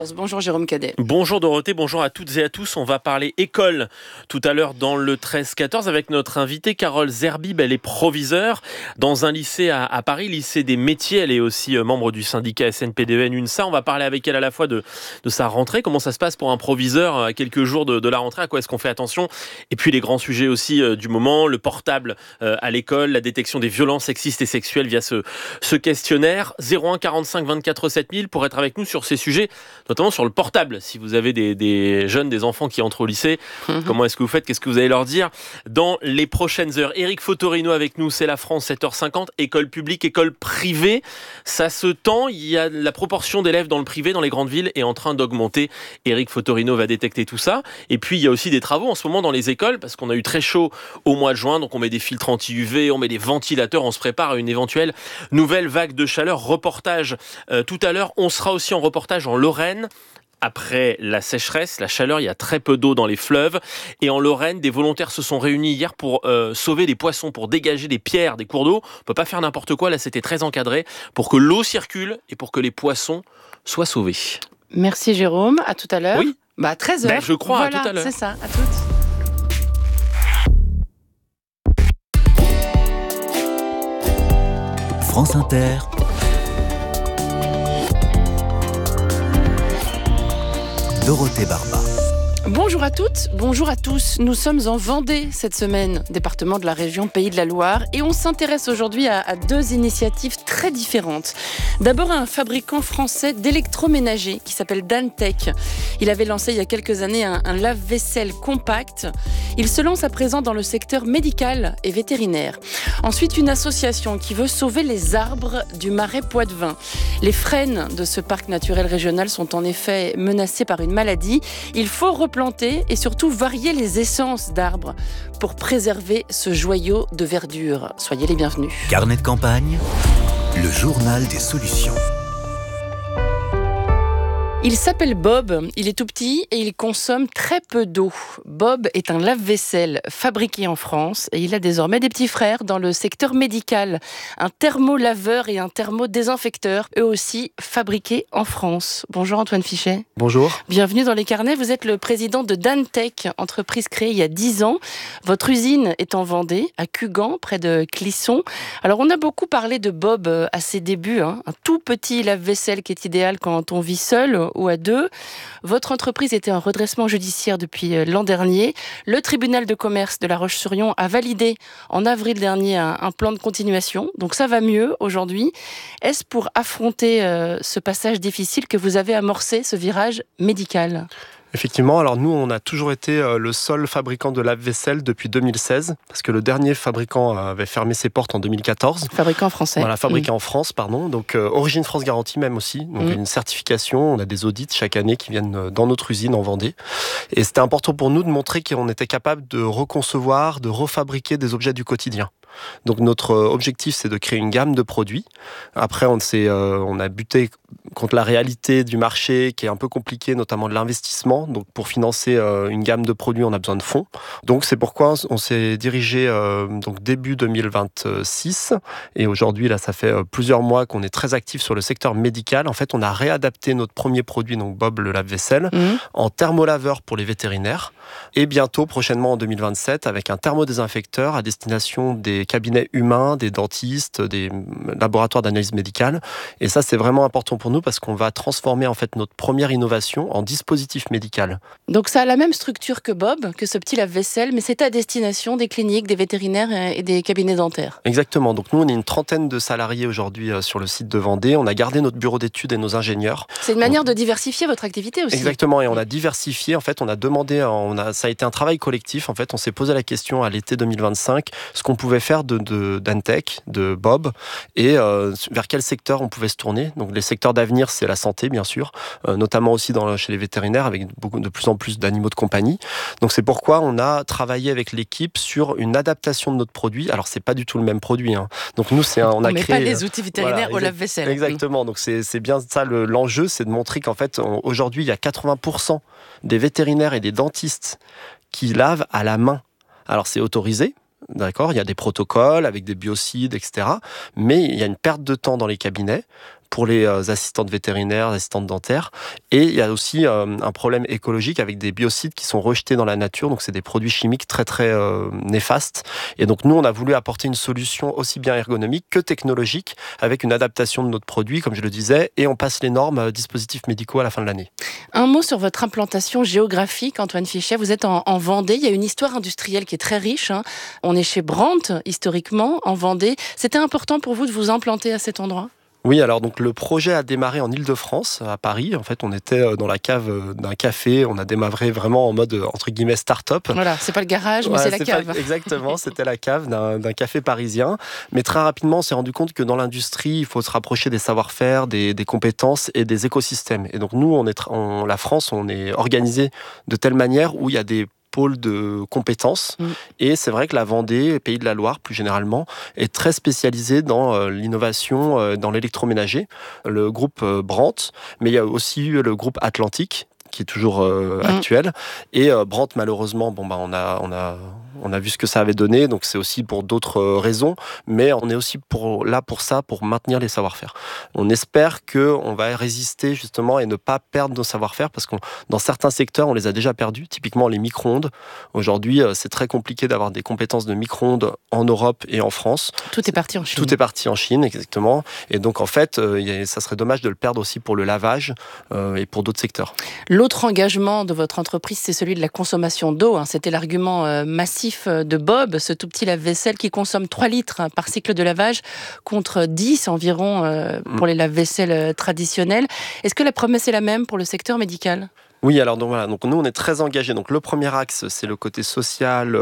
Bonjour Jérôme Cadet. Bonjour Dorothée, bonjour à toutes et à tous. On va parler école tout à l'heure dans le 13-14 avec notre invitée Carole Zerbib. Elle est proviseure dans un lycée à Paris, lycée des métiers. Elle est aussi membre du syndicat SNPDEN UNSA. On va parler avec elle à la fois de sa rentrée, comment ça se passe pour un proviseur à quelques jours de la rentrée, à quoi est-ce qu'on fait attention, et puis les grands sujets aussi du moment, le portable à l'école, la détection des violences sexistes et sexuelles via ce questionnaire. 01 45 24 7000 pour être avec nous sur ces sujets, notamment sur le portable. Si vous avez des jeunes, des enfants qui entrent au lycée, comment est-ce que vous faites? Qu'est-ce que vous allez leur dire dans les prochaines heures? Éric Fotorino avec nous, c'est la France, 7h50. École publique, école privée, ça se tend. Il y a la proportion d'élèves dans le privé, dans les grandes villes, est en train d'augmenter. Éric Fotorino va détecter tout ça. Et puis, il y a aussi des travaux en ce moment dans les écoles, parce qu'on a eu très chaud au mois de juin, donc on met des filtres anti-UV, on met des ventilateurs, on se prépare à une éventuelle nouvelle vague de chaleur. Reportage tout à l'heure. On sera aussi en reportage en Lorraine. Après la sécheresse, la chaleur, il y a très peu d'eau dans les fleuves. Et en Lorraine, des volontaires se sont réunis hier pour sauver des poissons, pour dégager des pierres, des cours d'eau. On ne peut pas faire n'importe quoi, là c'était très encadré, pour que l'eau circule et pour que les poissons soient sauvés. Merci Jérôme, à tout à l'heure. Oui. À 13h. Je crois, voilà, à tout à l'heure. C'est ça, à toutes. France Inter. Dorothée Barba. Bonjour à toutes, bonjour à tous. Nous sommes en Vendée cette semaine, département de la région Pays de la Loire, et on s'intéresse aujourd'hui à deux initiatives très différentes. D'abord, un fabricant français d'électroménager qui s'appelle Dantec. Il avait lancé il y a quelques années un lave-vaisselle compact. Il se lance à présent dans le secteur médical et vétérinaire. Ensuite, une association qui veut sauver les arbres du marais Poitevin. Les frênes de ce parc naturel régional sont en effet menacées par une maladie. Il faut replanter et surtout varier les essences d'arbres pour préserver ce joyau de verdure. Soyez les bienvenus. Carnet de campagne, le journal des solutions. Il s'appelle Bob, il est tout petit et il consomme très peu d'eau. Bob est un lave-vaisselle fabriqué en France et il a désormais des petits frères dans le secteur médical. Un thermolaveur et un thermodésinfecteur, eux aussi fabriqués en France. Bonjour Antoine Fichet. Bonjour. Bienvenue dans les carnets, vous êtes le président de Dantec, entreprise créée il y a 10 ans. Votre usine est en Vendée, à Cugand, près de Clisson. Alors on a beaucoup parlé de Bob à ses débuts, un tout petit lave-vaisselle qui est idéal quand on vit seul ou à deux. Votre entreprise était en redressement judiciaire depuis l'an dernier. Le tribunal de commerce de La Roche-sur-Yon a validé en avril dernier un plan de continuation. Donc ça va mieux aujourd'hui. Est-ce pour affronter ce passage difficile que vous avez amorcé ce virage médical ? Effectivement, alors nous, on a toujours été le seul fabricant de lave-vaisselle depuis 2016, parce que le dernier fabricant avait fermé ses portes en 2014. Fabricant français. Voilà, fabriqué en France, pardon. Donc, Origine France Garantie même aussi. Donc, une certification. On a des audits chaque année qui viennent dans notre usine en Vendée. Et c'était important pour nous de montrer qu'on était capable de reconcevoir, de refabriquer des objets du quotidien. Donc notre objectif, c'est de créer une gamme de produits. Après, on a buté contre la réalité du marché qui est un peu compliquée, notamment de l'investissement. Donc pour financer une gamme de produits, on a besoin de fonds. Donc c'est pourquoi on s'est dirigé donc début 2026. Et aujourd'hui, là, ça fait plusieurs mois qu'on est très actif sur le secteur médical. En fait, on a réadapté notre premier produit, donc Bob le lave-vaisselle, en thermolaveur pour les vétérinaires. Et bientôt, prochainement en 2027, avec un thermodésinfecteur à destination des cabinets humains, des dentistes, des laboratoires d'analyse médicale. Et ça, c'est vraiment important pour nous parce qu'on va transformer en fait notre première innovation en dispositif médical. Donc ça a la même structure que Bob, que ce petit lave-vaisselle, mais c'est à destination des cliniques, des vétérinaires et des cabinets dentaires. Exactement. Donc nous, on est une trentaine de salariés aujourd'hui sur le site de Vendée. On a gardé notre bureau d'études et nos ingénieurs. C'est une manière de diversifier votre activité aussi. Exactement. Et on a diversifié. En fait, on a demandé, ça a été un travail collectif. En fait, on s'est posé la question à l'été 2025, ce qu'on pouvait faire de Dantec, de Bob, et vers quel secteur on pouvait se tourner. Donc les secteurs d'avenir, c'est la santé, bien sûr, notamment aussi chez les vétérinaires, avec de plus en plus d'animaux de compagnie. Donc c'est pourquoi on a travaillé avec l'équipe sur une adaptation de notre produit. Alors c'est pas du tout le même produit. Donc nous, on a met créé pas les outils vétérinaires au lave-vaisselle. Exactement. Donc c'est bien ça l'enjeu, c'est de montrer qu'en fait aujourd'hui il y a 80% des vétérinaires et des dentistes qui lavent à la main. Alors c'est autorisé. D'accord, il y a des protocoles avec des biocides, etc. Mais il y a une perte de temps dans les cabinets pour les assistantes vétérinaires, assistantes dentaires. Et il y a aussi un problème écologique avec des biocides qui sont rejetés dans la nature. Donc c'est des produits chimiques très très néfastes. Et donc nous, on a voulu apporter une solution aussi bien ergonomique que technologique avec une adaptation de notre produit, comme je le disais, et on passe les normes dispositifs médicaux à la fin de l'année. Un mot sur votre implantation géographique, Antoine Fichet. Vous êtes en Vendée. Il y a une histoire industrielle qui est très riche. On est chez Brandt, historiquement, en Vendée. C'était important pour vous de vous implanter à cet endroit ? Oui, alors donc le projet a démarré en Île-de-France, à Paris. En fait, on était dans la cave d'un café. On a démarré vraiment en mode entre guillemets start-up. Voilà, c'est pas le garage, mais c'est la cave. Exactement, c'était la cave d'un café parisien. Mais très rapidement, on s'est rendu compte que dans l'industrie, il faut se rapprocher des savoir-faire, des compétences et des écosystèmes. Et donc nous, la France, on est organisé de telle manière où il y a des pôle de compétences. Et c'est vrai que la Vendée, Pays de la Loire plus généralement, est très spécialisée dans l'innovation dans l'électroménager. Le groupe Brandt, mais il y a aussi le groupe Atlantique qui est toujours actuel. Et Brandt, malheureusement, on a vu ce que ça avait donné, donc c'est aussi pour d'autres raisons, mais on est aussi là pour ça, pour maintenir les savoir-faire. On espère qu'on va résister justement et ne pas perdre nos savoir-faire, parce que dans certains secteurs, on les a déjà perdus, typiquement les micro-ondes. Aujourd'hui, c'est très compliqué d'avoir des compétences de micro-ondes en Europe et en France. Tout est parti en Chine. Tout est parti en Chine, exactement. Et donc en fait, ça serait dommage de le perdre aussi pour le lavage et pour d'autres secteurs. L'autre engagement de votre entreprise, c'est celui de la consommation d'eau. C'était l'argument massif de Bob, ce tout petit lave-vaisselle qui consomme 3 litres par cycle de lavage contre 10 environ pour les lave-vaisselle traditionnels. Est-ce que la promesse est la même pour le secteur médical ? Oui, alors donc nous on est très engagés. Donc le premier axe, c'est le côté social,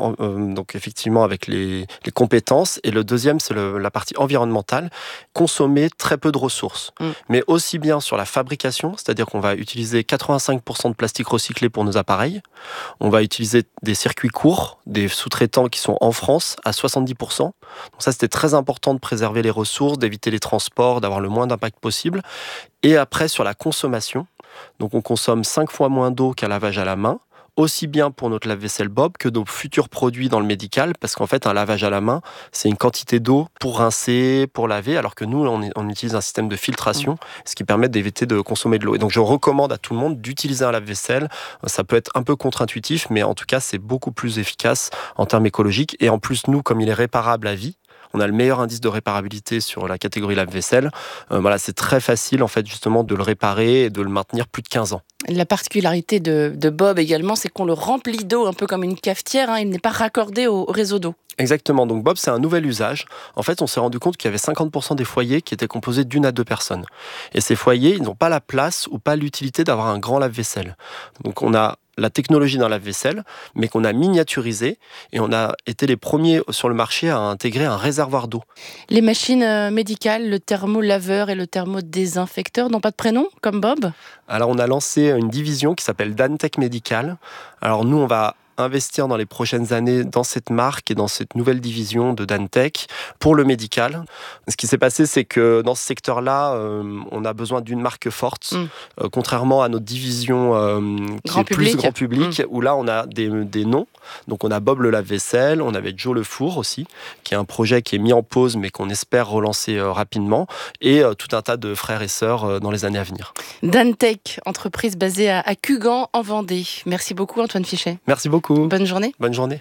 donc effectivement avec les compétences, et le deuxième, c'est la partie environnementale, consommer très peu de ressources, mais aussi bien sur la fabrication, c'est-à-dire qu'on va utiliser 85% de plastique recyclé pour nos appareils, on va utiliser des circuits courts, des sous-traitants qui sont en France à 70%. Donc ça, c'était très important de préserver les ressources, d'éviter les transports, d'avoir le moins d'impact possible. Et après, sur la consommation, donc on consomme 5 fois moins d'eau qu'un lavage à la main, aussi bien pour notre lave-vaisselle Bob que nos futurs produits dans le médical, parce qu'en fait un lavage à la main, c'est une quantité d'eau pour rincer, pour laver, alors que nous on utilise un système de filtration, ce qui permet d'éviter de consommer de l'eau. Et donc je recommande à tout le monde d'utiliser un lave-vaisselle. Ça peut être un peu contre-intuitif, mais en tout cas c'est beaucoup plus efficace en termes écologiques. Et en plus, nous, comme il est réparable à vie, on a le meilleur indice de réparabilité sur la catégorie lave-vaisselle. C'est très facile en fait justement de le réparer et de le maintenir plus de 15 ans. La particularité de Bob également, c'est qu'on le remplit d'eau un peu comme une cafetière. Il n'est pas raccordé au réseau d'eau. Exactement, donc Bob, c'est un nouvel usage. En fait, on s'est rendu compte qu'il y avait 50% des foyers qui étaient composés d'1 à 2 personnes. Et ces foyers, ils n'ont pas la place ou pas l'utilité d'avoir un grand lave-vaisselle. Donc on a la technologie d'un lave-vaisselle, mais qu'on a miniaturisé, et on a été les premiers sur le marché à intégrer un réservoir d'eau. Les machines médicales, le thermolaveur et le thermodésinfecteur n'ont pas de prénom, comme Bob ? Alors on a lancé une division qui s'appelle Dantec Medical. Alors nous, on va investir dans les prochaines années dans cette marque et dans cette nouvelle division de Dantec pour le médical. Ce qui s'est passé, c'est que dans ce secteur-là, on a besoin d'une marque forte, contrairement à notre division qui est plus grand public, où là on a des noms. Donc on a Bob le lave-vaisselle, on avait Joe le four aussi, qui est un projet qui est mis en pause mais qu'on espère relancer rapidement, et tout un tas de frères et sœurs dans les années à venir. Dantec, entreprise basée à Cugand en Vendée. Merci beaucoup Antoine Fichet. Merci beaucoup. Bonne journée. Bonne journée.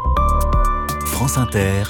France Inter.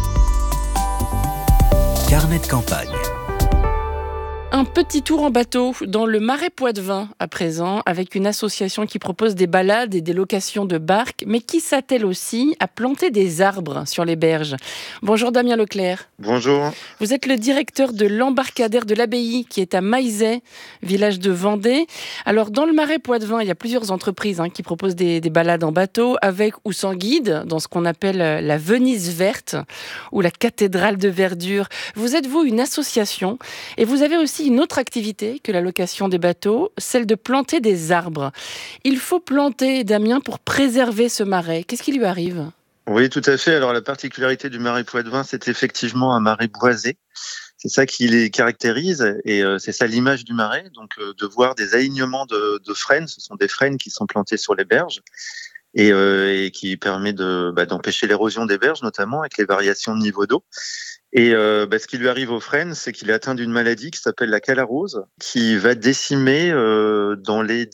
Carnet de campagne. Un petit tour en bateau dans le Marais Poitevin à présent, avec une association qui propose des balades et des locations de barques, mais qui s'attelle aussi à planter des arbres sur les berges. Bonjour Damien Leclerc. Bonjour. Vous êtes le directeur de l'embarcadère de l'Abbaye, qui est à Maizet, village de Vendée. Alors dans le Marais Poitevin, il y a plusieurs entreprises qui proposent des balades en bateau, avec ou sans guide, dans ce qu'on appelle la Venise verte, ou la cathédrale de verdure. Vous êtes, vous, une association, et vous avez aussi une autre activité que la location des bateaux, celle de planter des arbres. Il faut planter, Damien, pour préserver ce marais. Qu'est-ce qui lui arrive ? Oui, tout à fait. Alors la particularité du Marais Poitevin, c'est effectivement un marais boisé. C'est ça qui les caractérise, et c'est ça l'image du marais. Donc de voir des alignements de frênes, ce sont des frênes qui sont plantées sur les berges, et qui permet d'empêcher l'érosion des berges, notamment avec les variations de niveau d'eau. Et ce qui lui arrive au frêne, c'est qu'il est atteint d'une maladie qui s'appelle la calarose, qui va décimer dans les